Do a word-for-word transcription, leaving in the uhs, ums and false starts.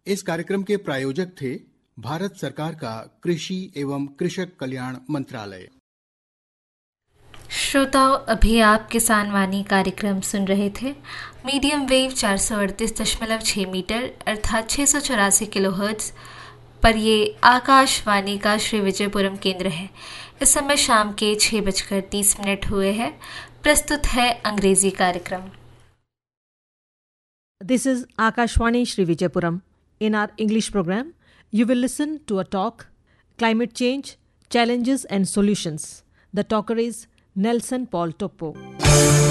इस कार्यक्रम के प्रायोजक थे भारत सरकार का कृषि एवं कृषक कल्याण मंत्रालय। श्रोताओं, अभी आप किसान वाणी कार्यक्रम सुन रहे थे। मीडियम वेव चार सौ अड़तीस दशमलव छः मीटर अर्थात छः सौ चौरासी किलो हर्ट्ज पर ये आकाशवाणी का श्री विजयपुरम केंद्र है। इस समय शाम के छः बजकर तीस मिनट हुए हैं। प्रस्तुत है अंग्रेजी कार्यक्रम। This is Akashwani Shri Vijayapuram. In our English program, you will listen to a talk, Climate Change, Challenges and Solutions. The talker is Nelson Paul Topo.